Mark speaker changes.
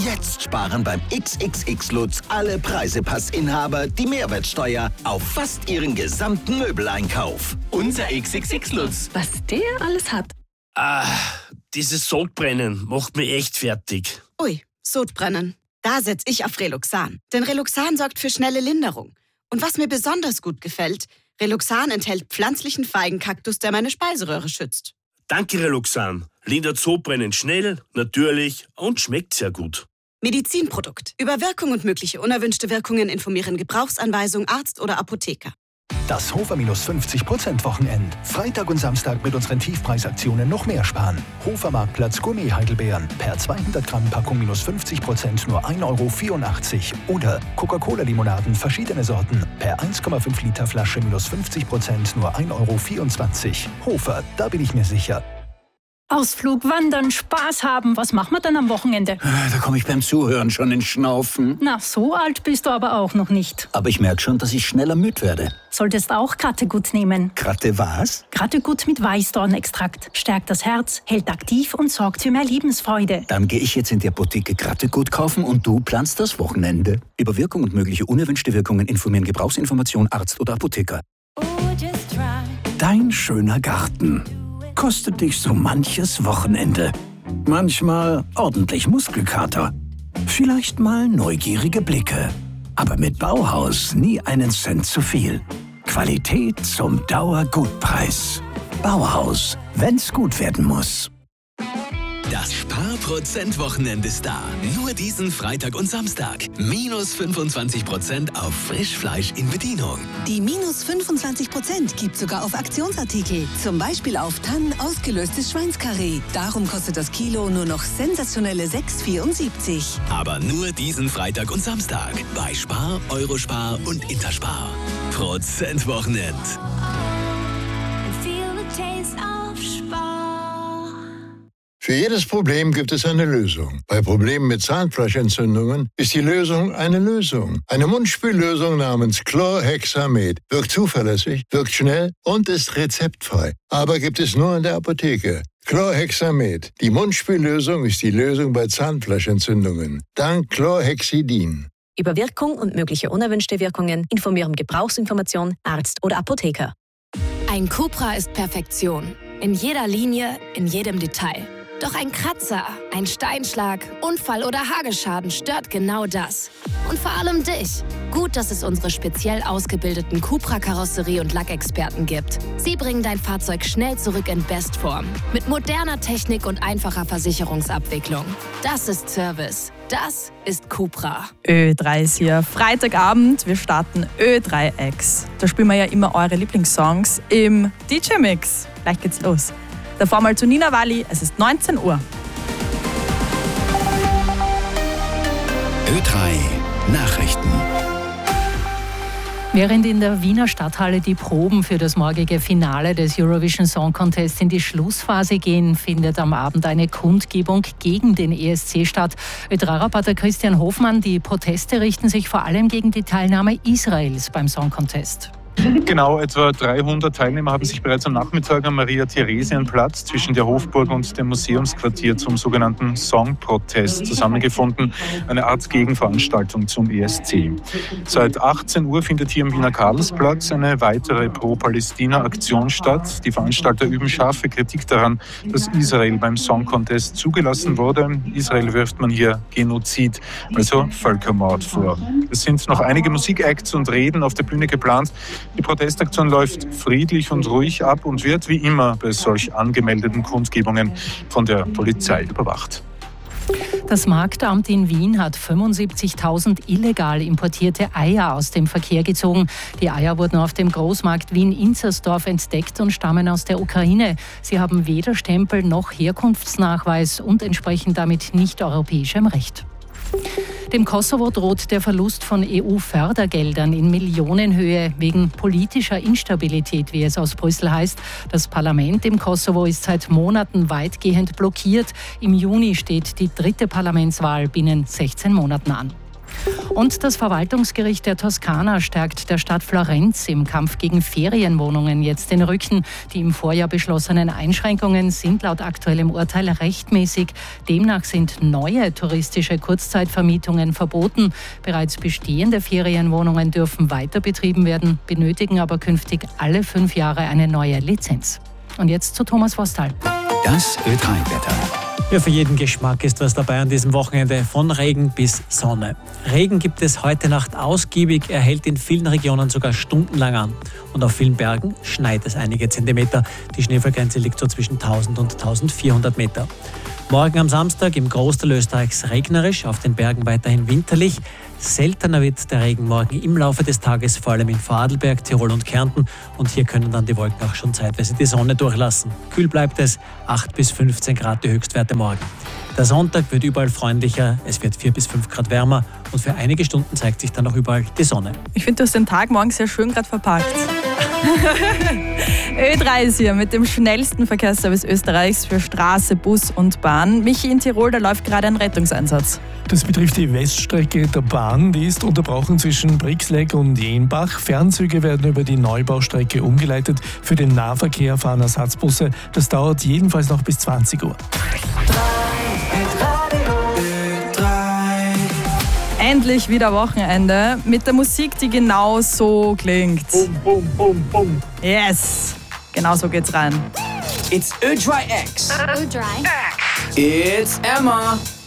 Speaker 1: Jetzt sparen beim XXX Lutz alle Preisepassinhaber die Mehrwertsteuer auf fast ihren gesamten Möbeleinkauf.
Speaker 2: Unser XXX Lutz.
Speaker 3: Was der alles hat.
Speaker 2: Dieses Sodbrennen macht mich echt fertig.
Speaker 4: Ui, Sodbrennen. Da setze ich auf Reluxan. Denn Reluxan sorgt für schnelle Linderung. Und was mir besonders gut gefällt, Reluxan enthält pflanzlichen Feigenkaktus, der meine Speiseröhre schützt.
Speaker 2: Danke, Reluxan. Lindert Sodbrennen schnell, natürlich und schmeckt sehr gut.
Speaker 4: Medizinprodukt. Über Wirkung und mögliche unerwünschte Wirkungen informieren Gebrauchsanweisung, Arzt oder Apotheker.
Speaker 5: Das Hofer -50% Wochenend. Freitag und Samstag mit unseren Tiefpreisaktionen noch mehr sparen. Hofer Marktplatz Gourmet Heidelbeeren. Per 200 Gramm Packung -50% nur 1,84 €. Oder Coca-Cola-Limonaden verschiedene Sorten. Per 1,5 Liter Flasche -50% nur 1,24 €. Hofer, da bin ich mir sicher.
Speaker 6: Ausflug, Wandern, Spaß haben. Was machen wir dann am Wochenende?
Speaker 7: Da komme ich beim Zuhören schon ins Schnaufen.
Speaker 6: Na, so alt bist du aber auch noch nicht.
Speaker 7: Aber ich merke schon, dass ich schneller müde werde.
Speaker 6: Solltest auch Krattegut nehmen.
Speaker 7: Kratte was?
Speaker 6: Krattegut mit Weißdornextrakt. Stärkt das Herz, hält aktiv und sorgt für mehr Lebensfreude.
Speaker 7: Dann gehe ich jetzt in die Apotheke Krattegut kaufen und du planst das Wochenende. Über Wirkung und mögliche unerwünschte Wirkungen informieren Gebrauchsinformation, Arzt oder Apotheker.
Speaker 8: Dein schöner Garten kostet dich so manches Wochenende. Manchmal ordentlich Muskelkater. Vielleicht mal neugierige Blicke. Aber mit Bauhaus nie einen Cent zu viel. Qualität zum Dauergutpreis. Bauhaus, wenn's gut werden muss.
Speaker 9: Das Sparprozent-Wochenende ist da. Nur diesen Freitag und Samstag. Minus 25% auf Frischfleisch in Bedienung.
Speaker 10: Die minus 25% gibt sogar auf Aktionsartikel. Zum Beispiel auf Tannen ausgelöstes Schweinskarree. Darum kostet das Kilo nur noch sensationelle 6,74 €.
Speaker 9: Aber nur diesen Freitag und Samstag. Bei Spar, Eurospar und Interspar. Prozent-Wochenend.
Speaker 11: Für jedes Problem gibt es eine Lösung. Bei Problemen mit Zahnfleischentzündungen ist die Lösung eine Lösung. Eine Mundspüllösung namens Chlorhexamed wirkt zuverlässig, wirkt schnell und ist rezeptfrei. Aber gibt es nur in der Apotheke. Chlorhexamed. Die Mundspüllösung ist die Lösung bei Zahnfleischentzündungen. Dank Chlorhexidin.
Speaker 3: Über Wirkung und mögliche unerwünschte Wirkungen informieren Gebrauchsinformation, Arzt oder Apotheker.
Speaker 12: Ein Cupra ist Perfektion. In jeder Linie, in jedem Detail. Doch ein Kratzer, ein Steinschlag, Unfall oder Hagelschaden stört genau das. Und vor allem dich. Gut, dass es unsere speziell ausgebildeten Cupra-Karosserie- und Lackexperten gibt. Sie bringen dein Fahrzeug schnell zurück in Bestform. Mit moderner Technik und einfacher Versicherungsabwicklung. Das ist Service. Das ist Cupra.
Speaker 13: Ö3 ist hier. Freitagabend, wir starten Ö3X. Da spielen wir ja immer eure Lieblingssongs im DJ-Mix. Gleich geht's los. Davor mal zu Nina Walli, es ist 19 Uhr.
Speaker 9: Ö3 Nachrichten.
Speaker 6: Während in der Wiener Stadthalle die Proben für das morgige Finale des Eurovision Song Contest in die Schlussphase gehen, findet am Abend eine Kundgebung gegen den ESC statt. Ö3-Reporter Christian Hofmann, die Proteste richten sich vor allem gegen die Teilnahme Israels beim Song Contest.
Speaker 14: Genau, etwa 300 Teilnehmer haben sich bereits am Nachmittag am Maria-Theresienplatz zwischen der Hofburg und dem Museumsquartier zum sogenannten Song-Protest zusammengefunden, eine Art Gegenveranstaltung zum ESC. Seit 18 Uhr findet hier am Wiener Karlsplatz eine weitere Pro-Palästina-Aktion statt. Die Veranstalter üben scharfe Kritik daran, dass Israel beim Song-Contest zugelassen wurde. Israel wirft man hier Genozid, also Völkermord, vor. Es sind noch einige Musikacts und Reden auf der Bühne geplant. Die Protestaktion läuft friedlich und ruhig ab und wird wie immer bei solch angemeldeten Kundgebungen von der Polizei überwacht.
Speaker 6: Das Marktamt in Wien hat 75.000 illegal importierte Eier aus dem Verkehr gezogen. Die Eier wurden auf dem Großmarkt Wien-Inzersdorf entdeckt und stammen aus der Ukraine. Sie haben weder Stempel noch Herkunftsnachweis und entsprechen damit nicht europäischem Recht. Dem Kosovo droht der Verlust von EU-Fördergeldern in Millionenhöhe wegen politischer Instabilität, wie es aus Brüssel heißt. Das Parlament im Kosovo ist seit Monaten weitgehend blockiert. Im Juni steht die 3. Parlamentswahl binnen 16 Monaten an. Und das Verwaltungsgericht der Toskana stärkt der Stadt Florenz im Kampf gegen Ferienwohnungen jetzt den Rücken. Die im Vorjahr beschlossenen Einschränkungen sind laut aktuellem Urteil rechtmäßig. Demnach sind neue touristische Kurzzeitvermietungen verboten. Bereits bestehende Ferienwohnungen dürfen weiter betrieben werden, benötigen aber künftig alle 5 Jahre eine neue Lizenz. Und jetzt zu Thomas Vostal.
Speaker 7: Das Ö3-Wetter.
Speaker 15: Ja, für jeden Geschmack ist was dabei an diesem Wochenende, von Regen bis Sonne. Regen gibt es heute Nacht ausgiebig, er hält in vielen Regionen sogar stundenlang an. Und auf vielen Bergen schneit es einige Zentimeter. Die Schneefallgrenze liegt so zwischen 1000 und 1400 Meter. Morgen am Samstag im Großteil Österreichs regnerisch, auf den Bergen weiterhin winterlich. Seltener wird der Regen morgen im Laufe des Tages, vor allem in Vorarlberg, Tirol und Kärnten. Und hier können dann die Wolken auch schon zeitweise die Sonne durchlassen. Kühl bleibt es, 8 bis 15 Grad die Höchstwerte morgen. Der Sonntag wird überall freundlicher, es wird 4 bis 5 Grad wärmer und für einige Stunden zeigt sich dann auch überall die Sonne.
Speaker 13: Ich finde, du hast den Tag morgen sehr schön gerade verpackt. Ö3 ist hier mit dem schnellsten Verkehrsservice Österreichs für Straße, Bus und Bahn. Michi, in Tirol, da läuft gerade ein Rettungseinsatz.
Speaker 16: Das betrifft die Weststrecke der Bahn. Die ist unterbrochen zwischen Brixlegg und Jenbach. Fernzüge werden über die Neubaustrecke umgeleitet. Für den Nahverkehr fahren Ersatzbusse. Das dauert jedenfalls noch bis 20 Uhr.
Speaker 13: Endlich wieder Wochenende mit der Musik, die genau so klingt.
Speaker 17: Bum, bum, bum, bum.
Speaker 13: Yes, genau so geht's rein.
Speaker 18: It's Ö3X. It's Emma.